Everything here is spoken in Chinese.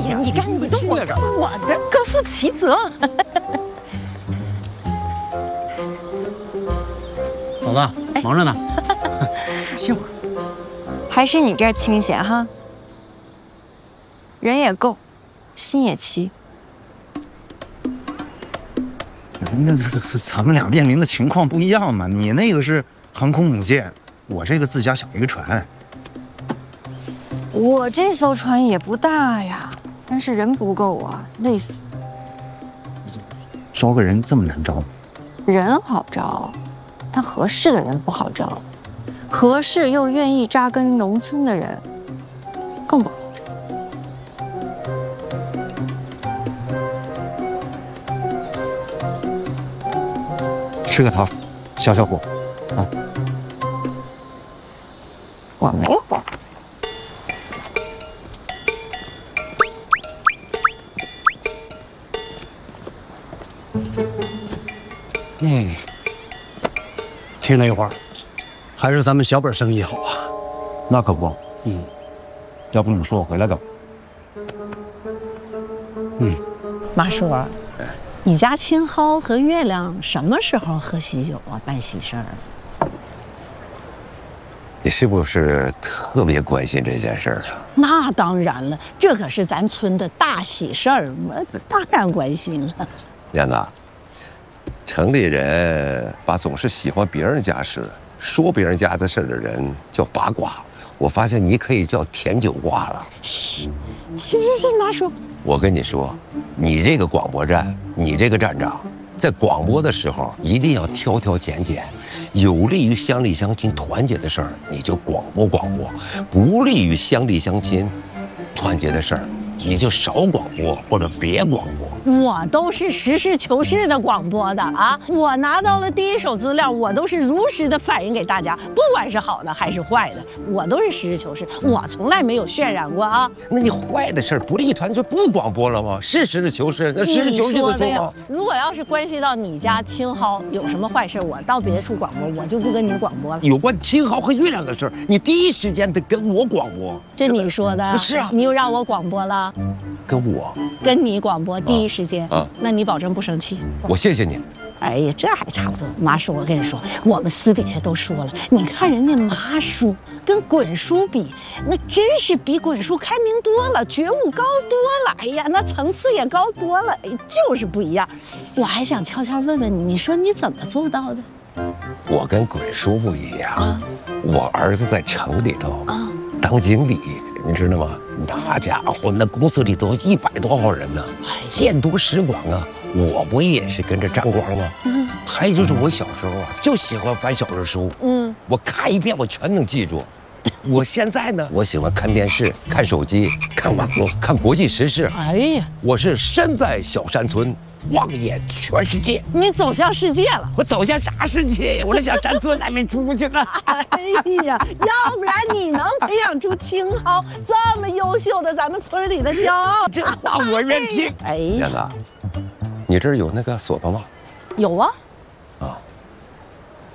呀，你看你都我的各负其责。 嫂子，忙着呢，歇会儿。 还是你这儿清闲哈，人也够，心也齐。 那咱们俩面临的情况不一样嘛，你那个是航空母舰，我这个自家小渔船。 我这艘船也不大呀，但是人不够啊，累死。 招个人这么难招吗？ 人好招，但合适的人不好招，合适又愿意扎根农村的人更不好招。 吃个桃，消消火，啊。 我没火。 听了一会儿，还是咱们小本生意好啊。 那可不，要不你说我回来干嘛？ 马叔，你家青蒿和月亮什么时候喝喜酒啊？办喜事儿？ 你是不是特别关心这件事儿啊？ 那当然了，这可是咱村的大喜事儿，我当然关心了。 燕子，城里人把总是喜欢别人家事、说别人家的事儿的人叫八卦，我发现你可以叫甜酒卦了。 是，马叔。 我跟你说，你这个广播站，你这个站长，在广播的时候一定要挑挑拣拣，有利于乡里乡亲团结的事儿，你就广播；不利于乡里乡亲团结的事儿，你就少广播或者别广播。 我都是实事求是的广播的啊！我拿到了第一手资料，我都是如实的反映给大家，不管是好的还是坏的，我都是实事求是，我从来没有渲染过啊。 那你坏的事儿不利于团结，不广播了吗？是实事求是，那实事求是就说吗？ 如果要是关系到你家青蒿有什么坏事，我到别处广播，我就不跟你广播了。 有关青蒿和月亮的事儿，你第一时间得跟我广播。 这你说的？ 是啊， 你又让我广播了。跟你广播第一时间啊，那你保证不生气？ 我谢谢你。 哎呀，这还差不多。马叔，我跟你说，我们私底下都说了，你看人家马叔跟滚叔比，那真是比滚叔开明多了，觉悟高多了。哎呀，那层次也高多了，哎，就是不一样。我还想悄悄问问你，你说你怎么做到的？ 我跟滚叔不一样，我儿子在城里头当经理。你知道吗？那家伙，那公司里头100多号人呢，见多识广啊！我不也是跟着沾光吗？还有就是我小时候啊，就喜欢翻小人书，我看一遍我全能记住。我现在呢，我喜欢看电视、看手机、看网络、看国际时事。 哎呀，我是身在小山村，望眼全世界。 你走向世界了？ 我走向啥世界呀？我这小山村还没出去呢。 哎呀，要不然你能培养出青蒿这么优秀的咱们村里的骄傲？ 这话我愿听。 哎燕子，你这儿有那个锁头吗？ 有啊。